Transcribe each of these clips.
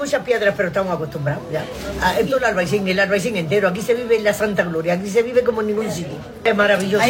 muchas piedras, pero estamos acostumbrados ya. Esto es el Albaicín entero. Aquí se vive en la Santa Gloria, aquí se vive como en ningún sitio. Es maravilloso.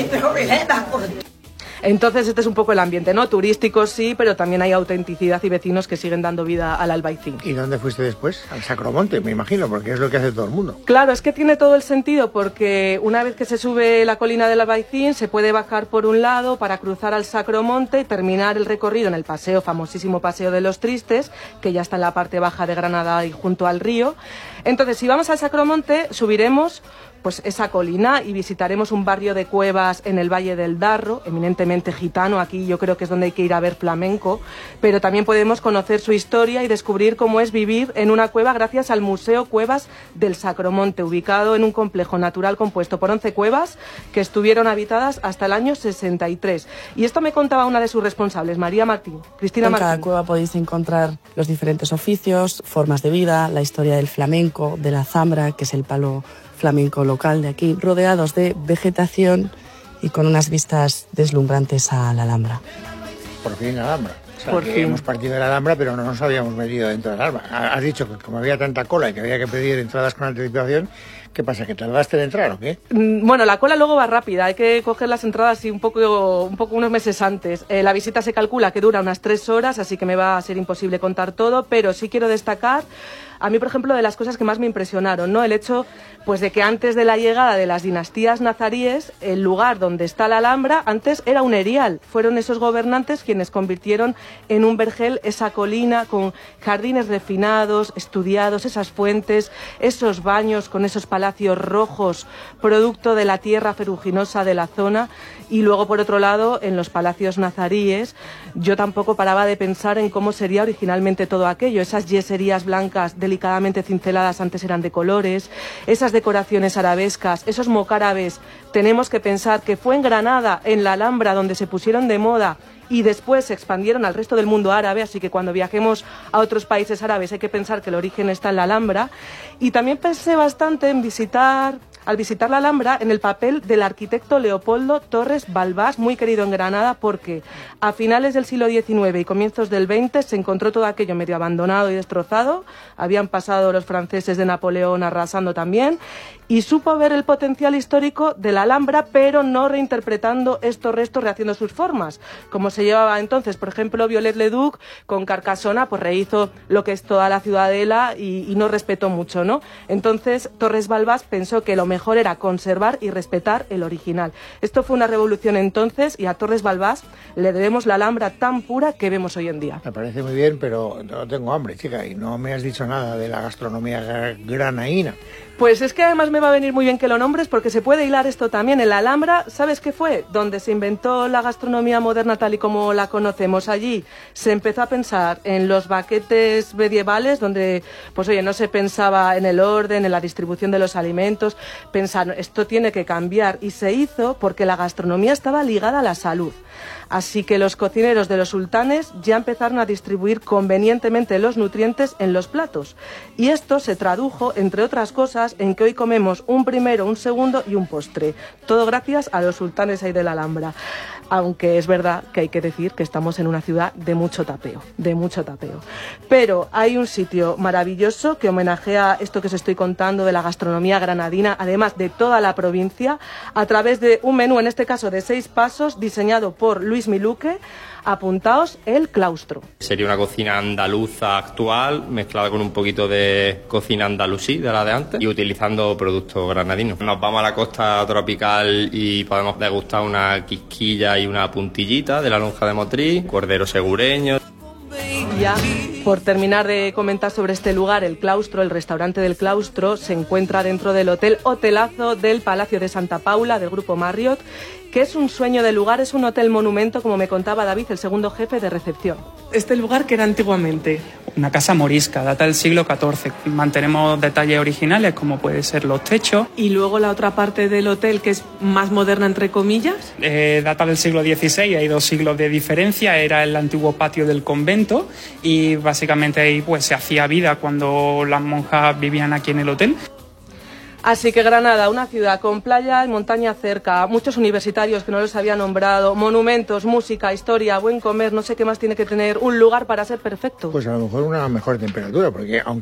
Entonces este es un poco el ambiente, ¿no? Turístico sí, pero también hay autenticidad y vecinos que siguen dando vida al Albaicín. ¿Y dónde fuiste después? Al Sacromonte, me imagino, porque es lo que hace todo el mundo. Claro, es que tiene todo el sentido, porque una vez que se sube la colina del Albaicín, se puede bajar por un lado para cruzar al Sacromonte y terminar el recorrido en el paseo, famosísimo Paseo de los Tristes, que ya está en la parte baja de Granada y junto al río. Entonces, si vamos al Sacromonte, subiremos pues esa colina y visitaremos un barrio de cuevas en el Valle del Darro, eminentemente gitano. Aquí yo creo que es donde hay que ir a ver flamenco, pero también podemos conocer su historia y descubrir cómo es vivir en una cueva gracias al Museo Cuevas del Sacromonte, ubicado en un complejo natural compuesto por 11 cuevas que estuvieron habitadas hasta el año 63. Y esto me contaba una de sus responsables, Cristina Martín. En cada cueva podéis encontrar los diferentes oficios, formas de vida, la historia del flamenco, de la zambra, que es el palo flamenco local de aquí, rodeados de vegetación y con unas vistas deslumbrantes a la Alhambra. Por fin la Alhambra. O sea, Por que fin. hemos partido de la Alhambra, pero no nos habíamos metido dentro de la Alhambra. Has dicho que como había tanta cola y que había que pedir entradas con anticipación, ¿qué pasa? ¿Que tardaste en entrar o qué? Bueno, la cola luego va rápida, hay que coger las entradas y un poco unos meses antes. La visita se calcula que dura unas 3 horas, así que me va a ser imposible contar todo, pero sí quiero destacar, a mí, por ejemplo, de las cosas que más me impresionaron, ¿no? El hecho, pues, de que antes de la llegada de las dinastías nazaríes, el lugar donde está la Alhambra antes era un erial. Fueron esos gobernantes quienes convirtieron en un vergel esa colina con jardines refinados, estudiados, esas fuentes, esos baños con esos palacios rojos, producto de la tierra ferruginosa de la zona. Y luego, por otro lado, en los palacios nazaríes, yo tampoco paraba de pensar en cómo sería originalmente todo aquello. Esas yeserías blancas delicadamente cinceladas antes eran de colores, esas decoraciones arabescas, esos mocárabes. Tenemos que pensar que fue en Granada, en la Alhambra, donde se pusieron de moda y después se expandieron al resto del mundo árabe, así que cuando viajemos a otros países árabes hay que pensar que el origen está en la Alhambra. Y también pensé bastante en al visitar la Alhambra, en el papel del arquitecto Leopoldo Torres Balbás, muy querido en Granada, porque a finales del siglo XIX y comienzos del XX se encontró todo aquello medio abandonado y destrozado. Habían pasado los franceses de Napoleón arrasando también, y supo ver el potencial histórico de la Alhambra, pero no reinterpretando estos restos, rehaciendo sus formas, como se llevaba entonces. Por ejemplo, Viollet-le-Duc con Carcassona pues rehizo lo que es toda la ciudadela y no respetó mucho, ¿no? Entonces Torres Balbás pensó que lo mejor era conservar y respetar el original. Esto fue una revolución entonces, y a Torres Balbás le debemos la Alhambra tan pura que vemos hoy en día. Me parece muy bien, pero no tengo hambre, chica, y no me has dicho nada de la gastronomía granaína. Pues es que además me va a venir muy bien que lo nombres, porque se puede hilar esto también. En la Alhambra, ¿sabes qué fue? Donde se inventó la gastronomía moderna tal y como la conocemos. Allí se empezó a pensar en los banquetes medievales, donde, pues oye, no se pensaba en el orden, en la distribución de los alimentos. Pensaron, esto tiene que cambiar, y se hizo porque la gastronomía estaba ligada a la salud. Así que los cocineros de los sultanes ya empezaron a distribuir convenientemente los nutrientes en los platos. Y esto se tradujo, entre otras cosas, en que hoy comemos un primero, un segundo y un postre. Todo gracias a los sultanes ahí de la Alhambra. Aunque es verdad que hay que decir que estamos en una ciudad de mucho tapeo, de mucho tapeo. Pero hay un sitio maravilloso que homenajea esto que os estoy contando de la gastronomía granadina, además de toda la provincia, a través de un menú, en este caso de 6 pasos, diseñado por Luis Miluque. Apuntaos, el Claustro. Sería una cocina andaluza actual mezclada con un poquito de cocina andalusí, de la de antes, y utilizando productos granadinos. Nos vamos a la costa tropical y podemos degustar una quisquilla y una puntillita de la lonja de Motriz, cordero segureño. Ya, por terminar de comentar sobre este lugar, el Claustro, el restaurante del Claustro, se encuentra dentro del hotelazo del Palacio de Santa Paula, del grupo Marriott, que es un sueño de lugar, es un hotel monumento, como me contaba David, el segundo jefe de recepción. Este lugar, que era antiguamente una casa morisca, data del siglo XIV. Mantenemos detalles originales como puede ser los techos. Y luego la otra parte del hotel, que es más moderna, entre comillas. Data del siglo XVI, hay 2 siglos de diferencia, era el antiguo patio del convento y básicamente ahí pues se hacía vida cuando las monjas vivían aquí en el hotel. Así que Granada, una ciudad con playa y montaña cerca, muchos universitarios que no los había nombrado, monumentos, música, historia, buen comer, no sé qué más tiene que tener un lugar para ser perfecto. Pues a lo mejor una mejor temperatura, porque aunque